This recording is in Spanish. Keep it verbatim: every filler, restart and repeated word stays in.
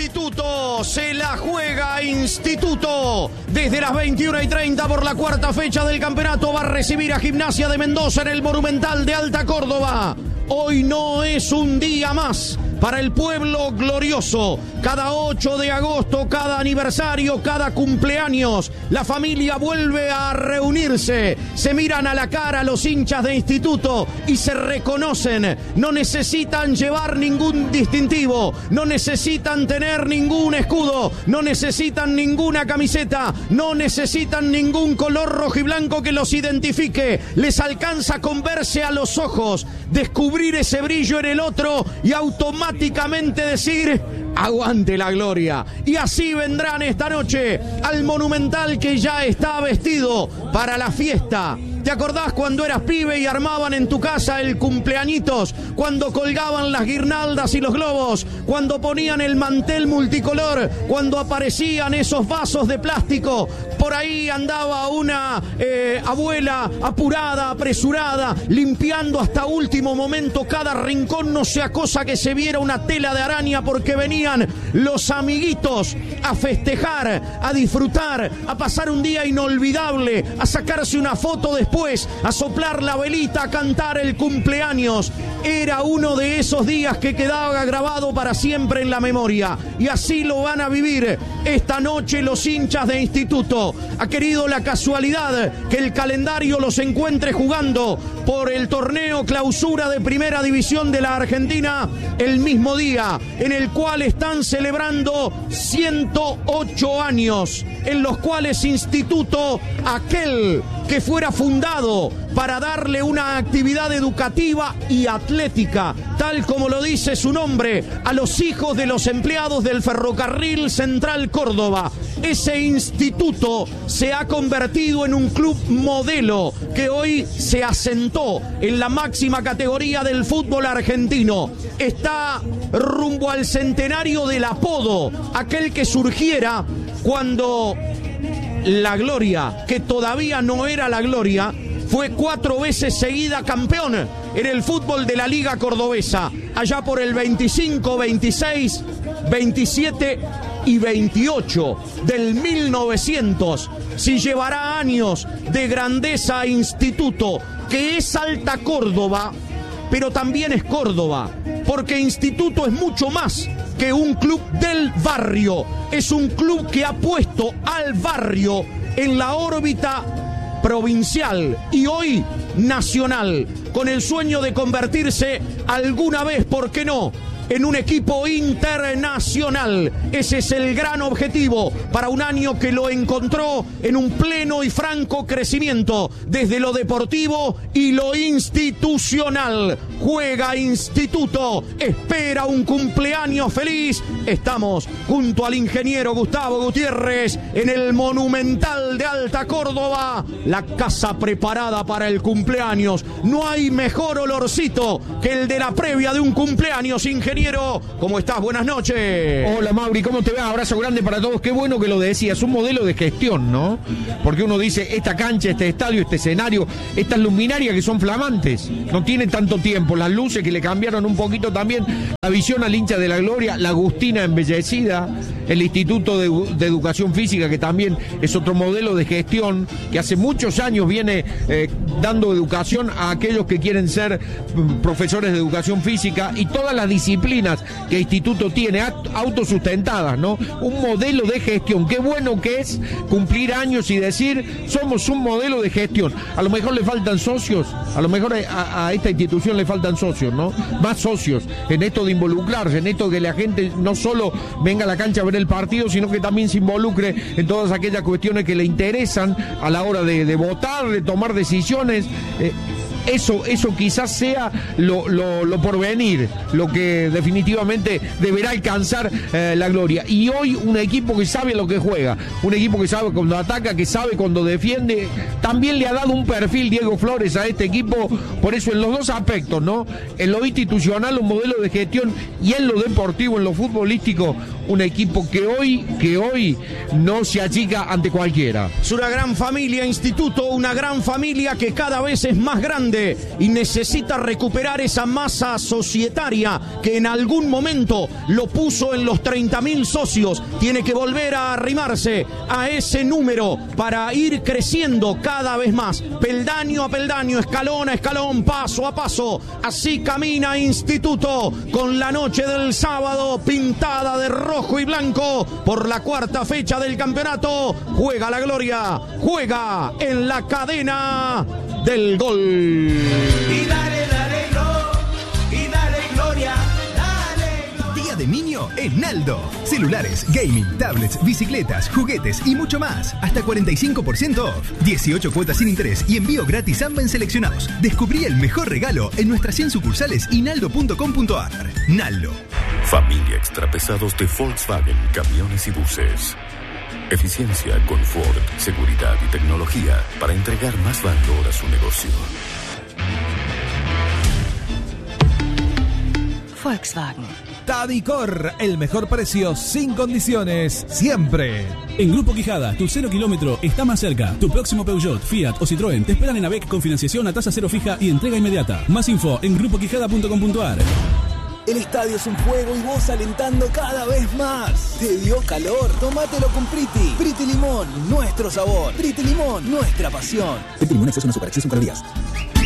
Instituto, se la juega Instituto. Desde las veintiuna y treinta por la cuarta fecha del campeonato va a recibir a Gimnasia de Mendoza en el Monumental de Alta Córdoba. Hoy no es un día más para el pueblo glorioso. Cada ocho de agosto, cada aniversario, cada cumpleaños, la familia vuelve a reunirse. Se miran a la cara los hinchas de Instituto y se reconocen. No necesitan llevar ningún distintivo, no necesitan tener ningún escudo, no necesitan ninguna camiseta, no necesitan ningún color rojiblanco que los identifique. Les alcanza con verse a los ojos, descubrir ese brillo en el otro y automáticamente decir: aguante la gloria. Y así vendrán esta noche al Monumental, que ya está vestido para la fiesta. ¿Te acordás cuando eras pibe y armaban en tu casa el cumpleañitos? Cuando colgaban las guirnaldas y los globos, cuando ponían el mantel multicolor, cuando aparecían esos vasos de plástico. Por ahí andaba una eh, abuela apurada, apresurada, limpiando hasta último momento cada rincón, no sea cosa que se viera una tela de araña, porque venían los amiguitos a festejar, a disfrutar, a pasar un día inolvidable, a sacarse una foto después, a soplar la velita, a cantar el cumpleaños. Era uno de esos días que quedaba grabado para siempre en la memoria. Y así lo van a vivir esta noche los hinchas de Instituto. Ha querido la casualidad que el calendario los encuentre jugando por el torneo clausura de Primera División de la Argentina el mismo día en el cual están celebrando ciento ocho años, en los cuales Instituto, aquel que fuera fundado para darle una actividad educativa y atlética, tal como lo dice su nombre, a los hijos de los empleados del Ferrocarril Central Córdoba. Ese instituto se ha convertido en un club modelo que hoy se asentó en la máxima categoría del fútbol argentino. Está rumbo al centenario del apodo, aquel que surgiera cuando la Gloria, que todavía no era la Gloria, fue cuatro veces seguida campeón en el fútbol de la Liga Cordobesa, allá por el veinticinco, veintiséis, veintisiete y veintiocho del mil novecientos. Si llevará años de grandeza a Instituto, que es Alta Córdoba, pero también es Córdoba, porque Instituto es mucho más que un club del barrio. Es un club que ha puesto al barrio en la órbita provincial y hoy nacional, con el sueño de convertirse alguna vez, ¿por qué no?, en un equipo internacional. Ese es el gran objetivo para un año que lo encontró en un pleno y franco crecimiento desde lo deportivo y lo institucional. Juega Instituto, espera un cumpleaños feliz. Estamos junto al ingeniero Gustavo Gutiérrez en el Monumental de Alta Córdoba, la casa preparada para el cumpleaños. No hay mejor olorcito que el de la previa de un cumpleaños. Ingeniero, ¿cómo estás? Buenas noches. Hola Mauri, ¿cómo te va? Abrazo grande para todos. Qué bueno que lo decías, un modelo de gestión, ¿no? Porque uno dice, esta cancha, este estadio, este escenario, estas luminarias que son flamantes, no tienen tanto tiempo, las luces que le cambiaron un poquito también, la visión al hincha de la gloria, la Agustina embellecida, el Instituto de, de Educación Física, que también es otro modelo de gestión, que hace muchos años viene eh, dando educación a aquellos que quieren ser profesores de educación física, y todas las disciplinas que Instituto tiene, autosustentadas, ¿no? Un modelo de gestión. Qué bueno que es cumplir años y decir, somos un modelo de gestión. A lo mejor le faltan socios, a lo mejor a, a esta institución le faltan socios, ¿no? Más socios en esto de involucrarse, en esto de que la gente no solo venga a la cancha a ver el partido, sino que también se involucre en todas aquellas cuestiones que le interesan a la hora de, de votar, de tomar decisiones. Eh, Eso, eso quizás sea lo, lo, lo porvenir, lo que definitivamente deberá alcanzar eh, la gloria. Y hoy un equipo que sabe lo que juega, un equipo que sabe cuando ataca, que sabe cuando defiende. También le ha dado un perfil Diego Flores a este equipo, por eso en los dos aspectos, ¿no? En lo institucional, un modelo de gestión, y en lo deportivo, en lo futbolístico, un equipo que hoy, que hoy no se achica ante cualquiera. Es una gran familia, Instituto, una gran familia que cada vez es más grande y necesita recuperar esa masa societaria que en algún momento lo puso en los treinta mil socios. Tiene que volver a arrimarse a ese número para ir creciendo cada vez más, peldaño a peldaño, escalón a escalón, paso a paso. Así camina Instituto con la noche del sábado pintada de rojo y blanco por la cuarta fecha del campeonato. Juega la gloria, juega en la cadena del gol. Y dale, dale, gol, y dale gloria, dale gloria. Día de niño en Naldo. Celulares, gaming, tablets, bicicletas, juguetes y mucho más. Hasta cuarenta y cinco por ciento off. dieciocho cuotas sin interés y envío gratis a en seleccionados. Descubrí el mejor regalo en nuestras cien sucursales y naldo punto com punto a r. Naldo. Familia Extrapesados de Volkswagen, camiones y buses. Eficiencia, confort, seguridad y tecnología para entregar más valor a su negocio. Volkswagen. Tadicor, el mejor precio sin condiciones, siempre. En Grupo Quijada, tu cero kilómetro está más cerca. Tu próximo Peugeot, Fiat o Citroën te esperan en AVEC con financiación a tasa cero fija y entrega inmediata. Más info en grupo quijada punto com punto a r. El estadio es un juego y vos alentando cada vez más. ¿Te dio calor? Tómatelo con Priti. Priti Limón, nuestro sabor. Priti Limón, nuestra pasión. Priti Limón, exceso en azúcar, exceso en calorías.